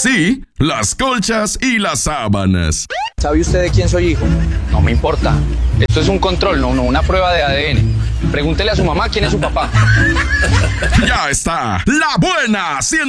sí, las colchas y las sábanas. ¿Sabe usted de quién soy hijo? No me importa. Esto es un control, no una prueba de ADN. Pregúntele a su mamá quién es su papá. Ya está, La Buena 100.9.